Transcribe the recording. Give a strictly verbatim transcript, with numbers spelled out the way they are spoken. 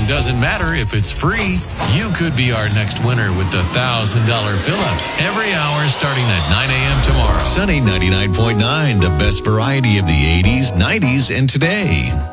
And doesn't matter if it's free, you could be our next winner with the one thousand dollars fill-up every hour starting at nine a.m. tomorrow. Sunny ninety-nine point nine, the best variety of the eighties, nineties, and today.